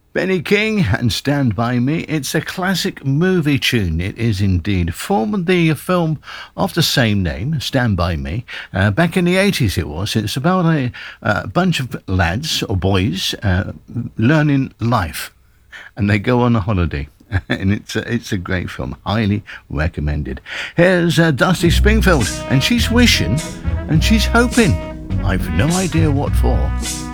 Benny King and Stand By Me. It's a classic movie tune. It is indeed. From the film of the same name, Stand By Me. Back in the 80s it was. It's about a bunch of lads or boys learning life. And they go on a holiday. And it's a great film. Highly recommended. Here's Dusty Springfield. And she's wishing and she's hoping. I've no idea what for.